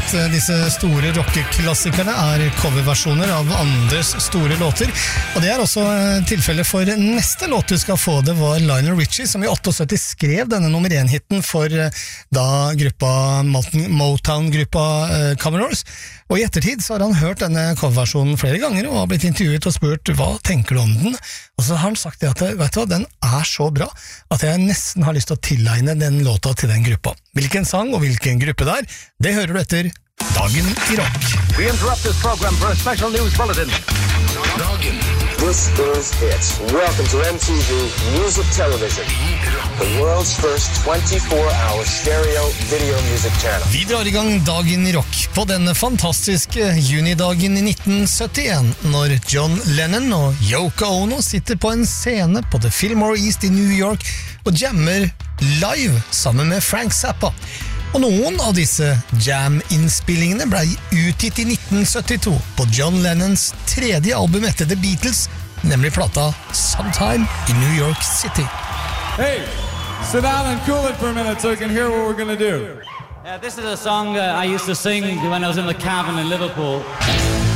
at disse store rockeklassikerne coverversjoner av andres store låter. Og det også tilfellet for neste låt du skal få. Det var Lionel Richie som i 78 skrev denne nummer 1-hitten for da Motown-gruppa Commodores. Og i ettertid så har han hørt denne coverversjonen flere ganger og har blitt intervjuet og spurt hva tenker du om den? Og så har han sagt at vet du hva, den så bra at jeg nesten har lyst til å tilegne den låta til den gruppa. Hvilken sang og hvilken gruppe det hører du etter Dagen i Rock. We interrupt this program for a special news bulletin. Dagen. This is it. Welcome to MTV Music Television, the world's first 24-hour stereo video music channel. Vi drar i gang Dagen i Rock på denne fantastiske junidagen i 1971, når John Lennon og Yoko Ono sitter på en scene på The Fillmore East i New York og jammer live sammen med Frank Zappa. Og noen av disse jam-innspillingene ble utgitt i 1972 på John Lennons tredje album etter The Beatles, nemlig plata Sometime in New York City. Hey, sit down and cool it for a minute so you can hear what we're going to do. This is a song I used to sing when I was in the cabin in Liverpool.